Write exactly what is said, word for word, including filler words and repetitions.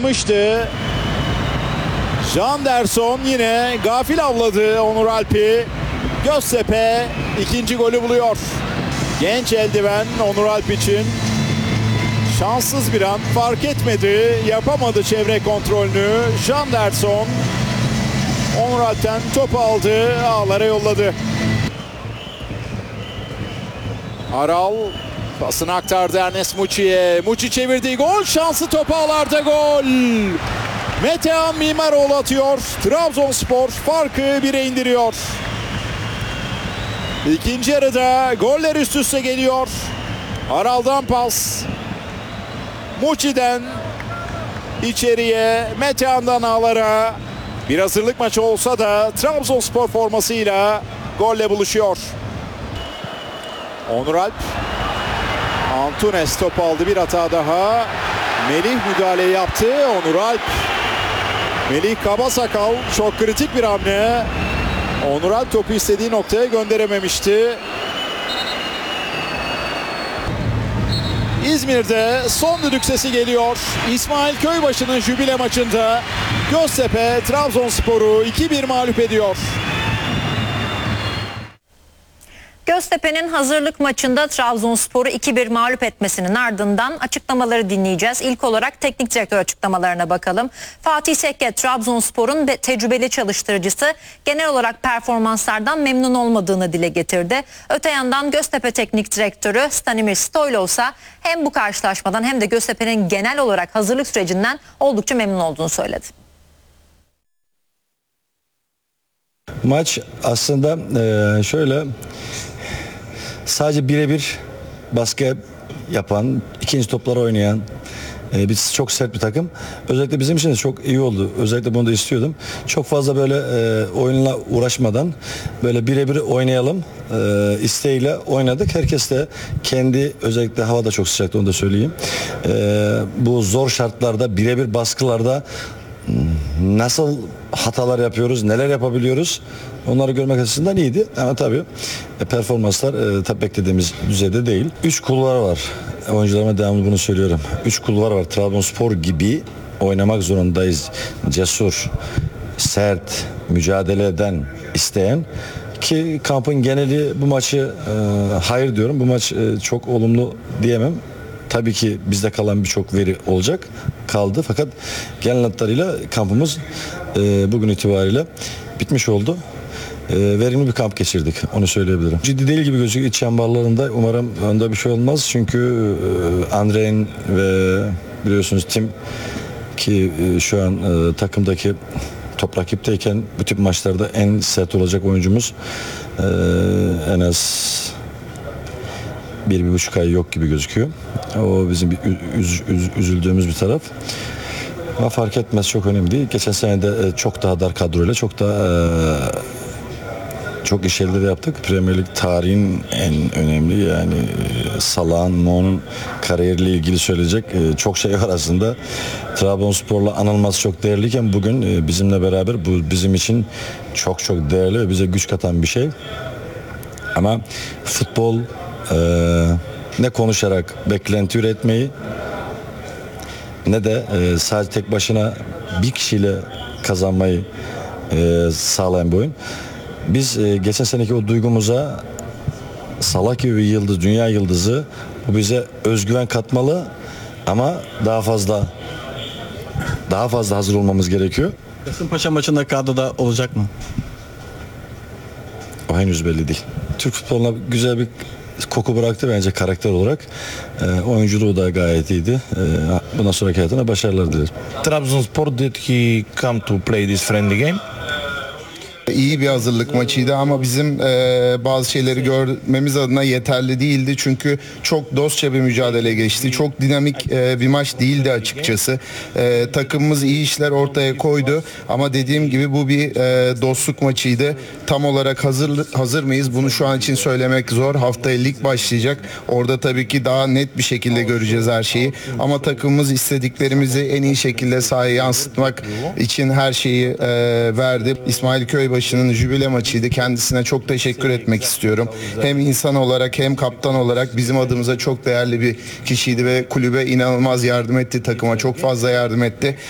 kapanmıştı. Janderson yine gafil avladı Onur Alp'i. Göztepe ikinci golü buluyor. Genç eldiven Onur Alp için. Şanssız bir an, fark etmedi, yapamadı çevre kontrolünü. Janderson Onur Alp'ten topu aldı, ağlara yolladı. Aral pasını aktardı Ernest Muçi'ye. Muçi çevirdiği gol şansı, topu ağlarda gol. Metehan Mimaroğlu atıyor. Trabzonspor farkı bire indiriyor. İkinci yarıda goller üst üste geliyor. Aral'dan pas. Muçi'den içeriye, Metehan'dan ağlara. Bir hazırlık maçı olsa da Trabzonspor formasıyla golle buluşuyor. Onur Alp. Antunes topu aldı, bir hata daha. Melih müdahale yaptı. Onur Alp. Melih Kabasakal, çok kritik bir hamle. Onur Alp topu istediği noktaya gönderememişti. İzmir'de son düdük sesi geliyor. İsmail Köybaşı'nın jübile maçında Göztepe Trabzonspor'u iki bir mağlup ediyor. Göztepe'nin hazırlık maçında Trabzonspor'u iki bir mağlup etmesinin ardından açıklamaları dinleyeceğiz. İlk olarak teknik direktör açıklamalarına bakalım. Fatih Tekke, Trabzonspor'un tecrübeli çalıştırıcısı, genel olarak performanslardan memnun olmadığını dile getirdi. Öte yandan Göztepe teknik direktörü Stanimir Stoylo ise hem bu karşılaşmadan hem de Göztepe'nin genel olarak hazırlık sürecinden oldukça memnun olduğunu söyledi. Maç aslında e, şöyle sadece birebir baskı yapan, ikinci topları oynayan e, biz çok sert bir takım. Özellikle bizim için de çok iyi oldu. Özellikle bunu da istiyordum. Çok fazla böyle e, oyunla uğraşmadan böyle birebir oynayalım e, isteğiyle oynadık. Herkes de kendi, özellikle hava da çok sıcaktı, onu da söyleyeyim. E, bu zor şartlarda, birebir baskılarda nasıl hatalar yapıyoruz, neler yapabiliyoruz, onları görmek açısından iyiydi. Ama tabii performanslar e, tabii beklediğimiz düzeyde değil. Üç kulvar var. Oyuncularıma devamlı bunu söylüyorum. Üç kulvar var. Trabzonspor gibi oynamak zorundayız. Cesur, sert, mücadele eden, isteyen. Ki kampın geneli bu maçı e, hayır diyorum. Bu maç e, çok olumlu diyemem. Tabii ki bizde kalan birçok veri olacak. Kaldı. Fakat genel hatlarıyla kampımız e, bugün itibariyle bitmiş oldu. E, verimli bir kamp geçirdik. Onu söyleyebilirim. Ciddi değil gibi gözüküyor. İç çemberlarında umarım onda bir şey olmaz. Çünkü e, Andre'in ve biliyorsunuz Tim ki e, şu an e, takımdaki top rakipteyken bu tip maçlarda en sert olacak oyuncumuz. E, en az bir, bir buçuk ay yok gibi gözüküyor. O bizim bir üz, üz, üzüldüğümüz bir taraf. Ama fark etmez, çok önemli değil. Geçen sene de çok daha dar kadroyla çok daha çok iş elde de yaptık. Premier Lig tarihin en önemli, yani Salah'ın, Mo'nun kariyeriyle ilgili söyleyecek çok şey var aslında. Trabzonspor'la anılması çok değerliyken bugün bizimle beraber bu bizim için çok çok değerli ve bize güç katan bir şey. Ama futbol Ee, ne konuşarak beklenti üretmeyi ne de e, sadece tek başına bir kişiyle kazanmayı e, sağlayan bir oyun. Biz e, geçen seneki o duygumuza Salah gibi bir yıldız, dünya yıldızı, bu bize özgüven katmalı ama daha fazla daha fazla hazır olmamız gerekiyor. Kasımpaşa maçında kadroda olacak mı? O henüz belli değil. Türk futboluna güzel bir koku bıraktı bence karakter olarak. E, oyunculuğu da gayet iyiydi. E, bundan sonraki hayatına başarılar dilerim. Trabzonspor, did he come to play this friendly game? İyi bir hazırlık maçıydı ama bizim e, bazı şeyleri görmemiz adına yeterli değildi. Çünkü çok dostça bir mücadele geçti. Çok dinamik e, bir maç değildi açıkçası. E, takımımız iyi işler ortaya koydu ama dediğim gibi bu bir e, dostluk maçıydı. Tam olarak hazır hazır mıyız? Bunu şu an için söylemek zor. Haftaya lig başlayacak. Orada tabii ki daha net bir şekilde göreceğiz her şeyi. Ama takımımız istediklerimizi en iyi şekilde sahaya yansıtmak için her şeyi e, verdi. İsmail Köybaşı Başının jübile maçıydı. Kendisine çok teşekkür etmek istiyorum. Hem insan olarak hem kaptan olarak bizim adımıza çok değerli bir kişiydi ve kulübe inanılmaz yardım etti. Takıma çok fazla yardım etti.